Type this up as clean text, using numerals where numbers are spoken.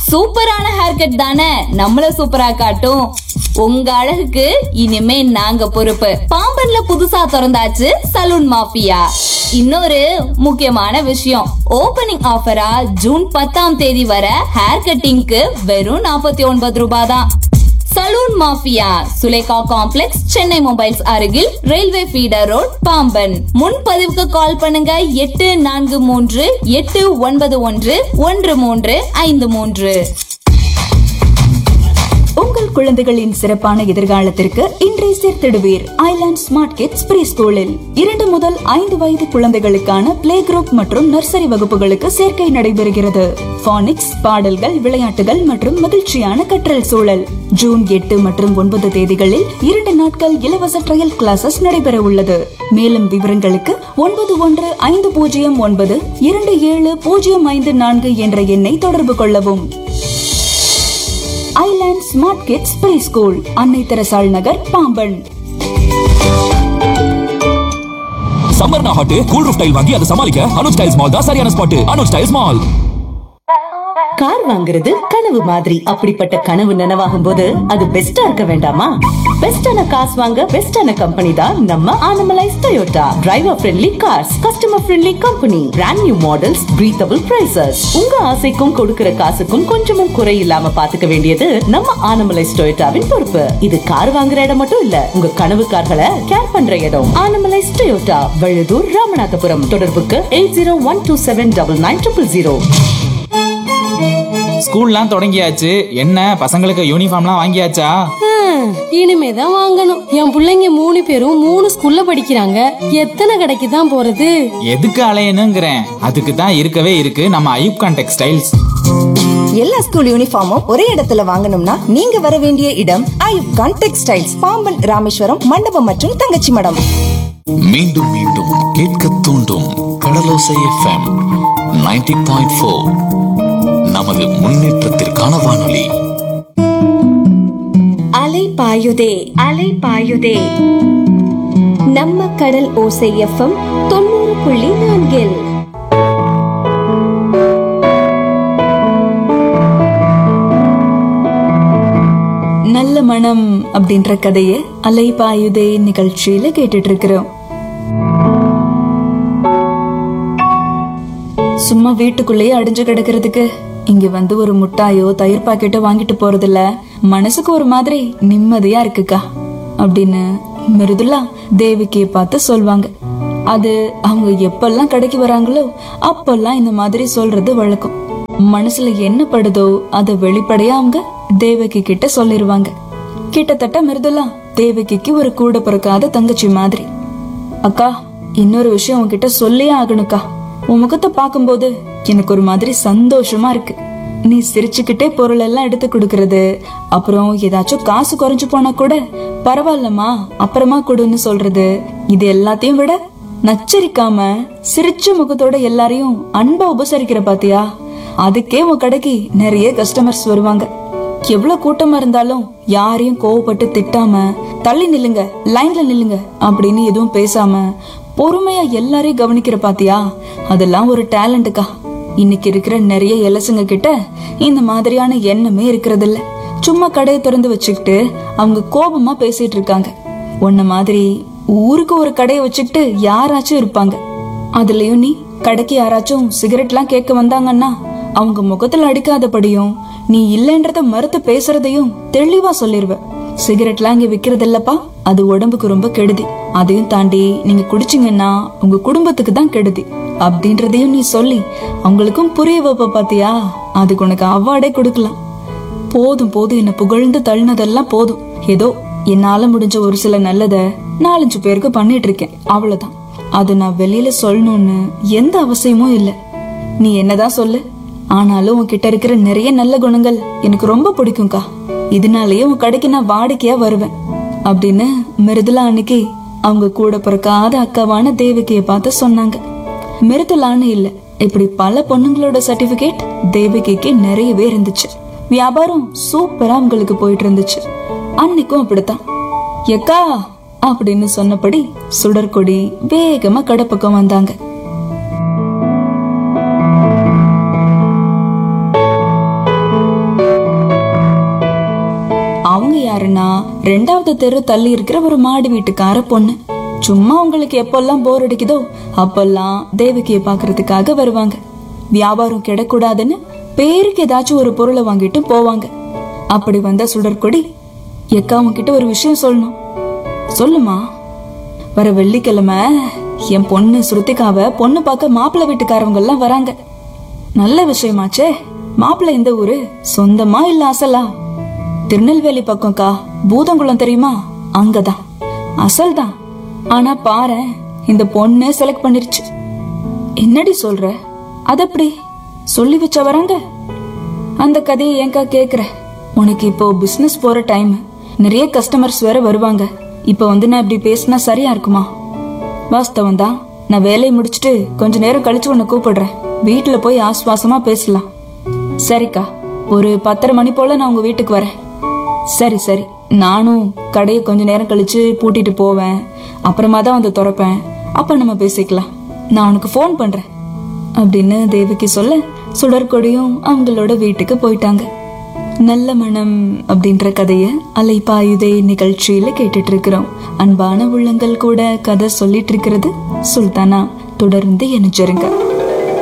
சூப்பரான hair cut தானே நம்மள சூப்பரா காட்டும். உங்க அழகுக்கு இனிமே நாங்க பொறுப்பு. பாம்பன்ல புதுசா திறந்தாச்சு சலூன் மாஃபியா. இன்னொரு முக்கியமான விஷயம், ஓபனிங் ஆஃபரா ஜூன் 10ஆம் தேதி வர ஹேர் கட்டிங்க்கு வெறும் 49 ரூபாய் தான். Salon mafia, Sulekha complex, Chennai mobiles அருகில், ரயில்வே ஃபீடர் ரோட், பாம்பன். முன்பதிவுக்கு கால் பண்ணுங்க 8438911353. உங்கள் குழந்தைகளின் சிறப்பான எதிர்காலத்திற்கு இன்றை சேர்த்திடுவீர் ஐலாண்ட் ஸ்மார்ட் கிட்ஸ் ப்ரீ ஸ்கூலில். 2 முதல் 5 வயது குழந்தைகளுக்கான பிளே குரூப் மற்றும் நர்சரி வகுப்புகளுக்கு சேர்க்கை நடைபெறுகிறது. பானிக்ஸ், பாடல்கள், விளையாட்டுகள் மற்றும் மகிழ்ச்சியான கற்றல் சூழல். ஜூன் 8 மற்றும் 9 தேதிகளில் 2 நாட்கள் இலவச ட்ரையல் கிளாஸஸ் நடைபெற உள்ளது. மேலும் விவரங்களுக்கு 9150927054 என்ற எண்ணை தொடர்பு கொள்ளவும். Island smart kids pre school, அன்னை தெரசாள் நகர், Pamban. சம்மர்னா hot, cool roof tail வாங்கி அதை சமாளிக்க அனுஜ் டைல்ஸ் மால் தான் சரியான spot. Anuj tiles mall. Car வாங்குறது கனவு மாதிரி. அப்படிப்பட்ட கனவு நனவாகும் போது அது பெஸ்டா இருக்க வேண்டாமா? பெஸ்டான காசு வாங்க பெஸ்டான கம்பெனி தான் நம்ம Anamallais Toyota. Driver friendly cars, customer friendly company, brand new models, breathable prices. உங்க ஆசைக்கும் கொடுக்கிற காசுக்கும் கொஞ்சமும் குறை இல்லாம பாத்துக்க வேண்டியது நம்ம ஆனமலைஸ் டொயோட்டாவின் பொறுப்பு. இது கார் வாங்குற இடம் மட்டும் இல்ல, உங்க கனவு கார்களை கேர் பண்ற இடம். ஆனமலைஸ் டொயோட்டா, வழுதூர், ராமநாதபுரம். தொடர்புக்கு 8012799000. ஸ்கூல்லாம் தொடங்கியாச்சு. என்ன பசங்களுக்கு யூனிஃபார்ம்லாம் வாங்கியாச்சா? இனிமேதான் வாங்கணும். என் பிள்ளைங்க 3 பேரும் 3 ஸ்கூல்ல படிக்கிறாங்க. எத்தனை கடைக்கு தான் போறது? எதுக்கு அலையணுங்கிறேன். அதுக்கு தான் இருக்கவே இருக்கு நம்ம ஐயூப்கான் டெக்ஸ்டைல்ஸ். எல்லா ஸ்கூல் யூனிஃபார்மும் ஒரே இடத்துல வாங்கணும்னா நீங்க வர வேண்டிய இடம் ஐயூப்கான் டெக்ஸ்டைல்ஸ், பாம்பன், ராமேஸ்வரம், மண்டபம் மற்றும் தங்கச்சி மடம். மீண்டும் மீண்டும் கேட்க தூண்டும் கடலோசை FM 90.4. நமது முன்னேற்றத்திற்கான வானொலி. அலை பாயுதே அலை பாயுதே நம்ம கடல் ஓசை FM 90.4. நல்ல மனம் அப்படின்ற கதைய அலை பாயுதே நிகழ்ச்சியில கேட்டுட்டு இருக்கிறோம். சும்மா வீட்டுக்குள்ளேயே அடைஞ்சு கிடக்கிறதுக்கு இங்க வந்து ஒரு முட்டாயோ தயிர் பாக்கெட்டோ வாங்கிட்டு போறதுல மனசுக்கு ஒரு மாதிரி நிம்மதியா இருக்குக்கா அப்படின்னு மிருதுலா தேவிகிய பார்த்து சொல்வாங்க. அது அவங்க எப்பெல்லாம் கடைக்கு வராங்களோ அப்பெல்லாம் இந்த மாதிரி சொல்றது வழக்கம். மனசுல என்ன படுதோ அதை வெளிப்படையா அவங்க தேவகி கிட்ட சொல்லிருவாங்க. கிட்டத்தட்ட மிருதுலா தேவகிக்கு ஒரு கூட பிறக்காத தங்கச்சி மாதிரி. அக்கா, இன்னொரு விஷயம் உன்கிட்ட சொல்லியே ஆகணுக்கா. உன் முகத்தை பாக்கும்போது எனக்கு ஒரு மாதிரி சந்தோஷமா இருக்கு. நீ சிரிச்சுக்கிட்டே பொருள் எல்லாம் எடுத்து கொடுக்கறது, அப்புறம் ஏதாச்சும் காசு குறைஞ்சு போனா கூட பரவாயில்லமா அப்புறமா கொடுன்னு சொல்றது, இது எல்லாத்தையும் விட நச்சரிக்காம சிரிச்ச முகத்தோட எல்லாரையும் அன்பா உபசரிக்கிற பாத்தியா? அதுக்கே உன் கடைக்கு நிறைய கஸ்டமர்ஸ் வருவாங்க. எவ்வளவு கூட்டமா இருந்தாலும் யாரையும் கோவப்பட்டு திட்டாம தள்ளி நில்லுங்க, லைன்ல நில்லுங்க அப்படின்னு எதுவும் பேசாம பொறுமையா எல்லாரையும் கவனிக்கிற பாத்தியா? அதெல்லாம் ஒரு டேலண்ட்டுக்கா. இன்னைக்கு இருக்கிற நிறைய இலசுங்க கிட்ட இந்த மாதிரியான எண்ணமே இருக்கிறது இல்ல. சும்மா கடையை திறந்து வச்சுக்கிட்டு அவங்க கோபமா பேசிட்டு இருக்காங்க. உன்ன மாதிரி ஊருக்கு ஒரு கடையை வச்சுக்கிட்டு யாராச்சும் இருப்பாங்க. அதுலயும் நீ கடைக்கு யாராச்சும் சிகரெட் எல்லாம் கேட்க வந்தாங்கன்னா அவங்க முகத்துல அடிக்காதபடியும் நீ இல்லன்றத மறுத்து பேசுறதையும் தெளிவா சொல்லிருவ. சிகரெட் எல்லாம் இங்க விக்கிறது இல்லப்பா, அது உடம்புக்கு ரொம்ப கெடுதி. அதையும் தாண்டி நீங்க குடிச்சீங்கன்னா உங்க குடும்பத்துக்கு தான் கெடுதி அப்படின்றதையும் நீ சொல்லி அவங்களுக்கும் புரிய வைப்ப பாத்தியா? அதுக்கு உனக்கு அவார்டே கொடுக்கலாம். போதும் போதும், என்ன புகழ்ந்து தள்ளினதெல்லாம் போதும். ஏதோ என்னால முடிஞ்ச ஒரு சில நல்லத 4-5 பேருக்கு பண்ணிட்டு இருக்கேன், அவ்வளவுதான். அது நான் வெளியில சொல்லணும்னு எந்த அவசியமும் இல்ல. நீ என்னதான் சொல்லு, ஆனாலும் உன்கிட்ட இருக்கிற நிறைய நல்ல குணங்கள் எனக்கு ரொம்ப பிடிக்கும்க்கா. இதனாலயே உன் கடைக்கு நான் வாடிக்கையா வருவேன் அப்படின்னு மிருதுலா அன்னைக்கு அவங்க கூட பிறக்காத அக்காவான தேவகியை பார்த்து சொன்னாங்க. மிருதுலான்னு இல்ல, இப்படி பல பொண்ணுங்களோட சர்டிபிகேட் தேவகிக்கு நிறையவே இருந்துச்சு. வியாபாரம் சூப்பரா அவங்களுக்கு போயிட்டு இருந்துச்சு. அன்னைக்கும் அப்படித்தான். எக்கா அப்படின்னு சொன்னபடி சுடர்கொடி வேகமா கடை பக்கம் வந்தாங்க. அவங்க யாருன்னா 2வது தெரு தள்ளி இருக்கிற ஒரு மாடி வீட்டுக்கார பொண்ணு. சும்மா உங்களுக்கு எப்பெல்லாம் போர் அடிக்குதோ அப்பெல்லாம் தேவகியை பாக்குறதுக்காக வருவாங்க. வியாபாரம் கிடக்கூடாதுன்னு பேருக்கு ஏதாச்சும் ஒரு பொருளை வாங்கிட்டு போவாங்க. அப்படி வந்த சுடர்கொடி, எக்கா உன்கிட்ட ஒரு விஷயம் சொல்லணும். சொல்லுமா. வர வெள்ளிக்கிழமை என் பொண்ணு ஸ்ருத்திகாவை பொண்ணு பார்க்க மாப்பிள்ளை வீட்டுக்காரவங்க எல்லாம் வராங்க. நல்ல விஷயமாச்சே. மாப்பிள்ளை இந்த ஊரு சொந்தமா இல்ல அசலா? திருநெல்வேலி பக்கம்க்கா, பூதங்குளம் தெரியுமா? அங்கதான் அசல்தான். ஆனா பாரு, இந்த பொண்ணு செலக்ட் பண்ணிருச்சு. என்னடி சொல்ற? அதப்படி சொல்லி வச்ச வராங்க? அந்த கதையை ஏங்கா கேக்குற? உனக்கு இப்போ பிசினஸ் போற டைம், நிறைய கஸ்டமர்ஸ் வேற வருவாங்க. இப்ப வந்து நான் இப்படி பேசினா சரியா இருக்குமா? வாஸ்தவம் தான். நான் வேலையை முடிச்சுட்டு கொஞ்ச நேரம் கழிச்சு உன்னை கூப்பிடுறேன். வீட்டுல போய் ஆஸ்வாசமா பேசலாம். சரிக்கா, ஒரு 10:30 மணி போல நான் உங்க வீட்டுக்கு வரேன். சரி சரி. நானும் கடையை கொஞ்ச நேரம் கழிச்சு பூட்டிட்டு போவேன். அப்புறமா தான் வந்து திறப்பேன். அப்ப நம்ம பேசிக்கலாம். நான் உனக்கு போன் பண்றேன் அப்படின்னு தேவகி சொல்ல, சுடர்கொடியும் அவங்களோட வீட்டுக்கு போயிட்டாங்க. நல்ல மனம் அப்படின்ற கதைய அலைப்பாயுதே நிகழ்ச்சியில கேட்டுட்டு இருக்கிறோம். அன்பான உள்ளங்கள் கூட கதை சொல்லிட்டு இருக்கிறது சுல்தானா. தொடர்ந்து இணைஞ்சிருங்க.